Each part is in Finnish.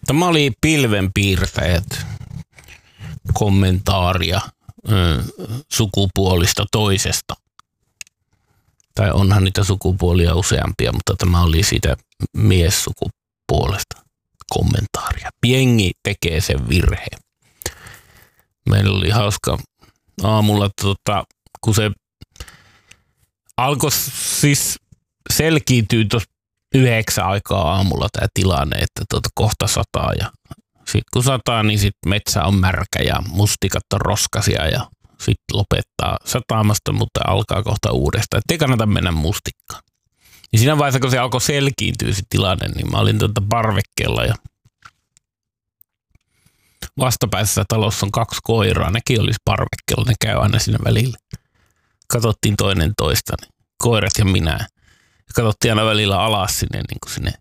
Tämä oli pilvenpiirtäjät kommentaaria sukupuolista toisesta. Tai onhan niitä sukupuolia useampia, mutta tämä oli siitä miessukupuolesta kommentaaria. Jengi tekee sen virheen. Meillä oli hauska aamulla, kun se alkoi siis selkiytyä tuossa 9 aikaa aamulla tämä tilanne, että kohta sataa ja sitten kun sataa, niin sitten metsä on märkä ja mustikat on roskasia ja sitten lopettaa sataamasta, mutta alkaa kohta uudestaan. Että ei kannata mennä mustikkaan. Ja siinä vaiheessa, kun se alkoi selkiintyä se tilanne, niin mä olin parvekkeella ja vastapäisessä talossa on 2 koiraa. Nekin olisi parvekkeella, ne käy aina siinä välillä. Katsottiin toinen toista, niin koirat ja minä. Katsottiin aina välillä alas sinne, niin kuin sinne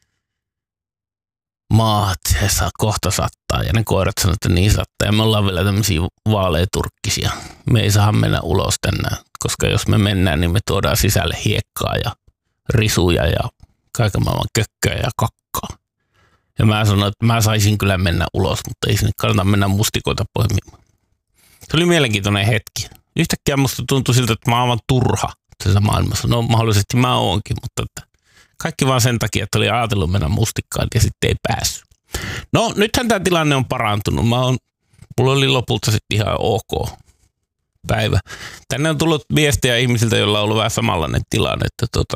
maat, se saa kohta sattaa. Ja ne koirat sanoo, että niin sattaa. Ja me ollaan vielä tämmöisiä vaaleaturkkisia. Me ei saa mennä ulos tänään, koska jos me mennään, niin me tuodaan sisälle hiekkaa ja risuja ja kaiken maailman kökköä ja kakkaa. Ja mä sanoin, että mä saisin kyllä mennä ulos, mutta ei sinne kannata mennä mustikoita poimimaan. Se oli mielenkiintoinen hetki. Yhtäkkiä musta tuntui siltä, että mä oon aivan turha tässä maailmassa. No mahdollisesti mä oonkin, mutta että kaikki vaan sen takia, että oli ajatellut mennä mustikkaan ja sitten ei päässyt. No nythän tämä tilanne on parantunut. Mulla oli lopulta sitten ihan ok päivä. Tänne on tullut viestejä ihmisiltä, joilla on ollut vähän samanlainen tilanne, että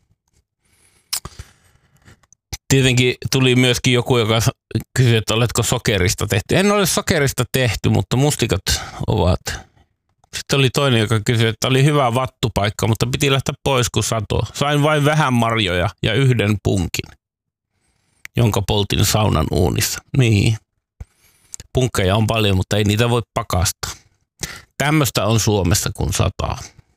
tietenkin tuli myöskin joku, joka kysyi, että oletko sokerista tehty. En ole sokerista tehty, mutta mustikat ovat. Sitten oli toinen, joka kysyi, että oli hyvä vattupaikka, mutta piti lähteä pois, kun satoi. Sain vain vähän marjoja ja 1 punkin, jonka poltin saunan uunissa. Niin. Punkkeja on paljon, mutta ei niitä voi pakastaa. Tämmöistä on Suomessa, kun sataa.